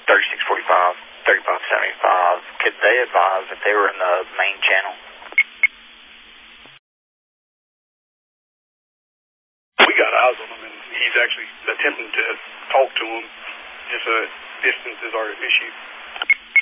3645, 3575. Could they advise if they were in the main channel? We got eyes on him, and he's actually attempting to talk to him. Just distance is our issue.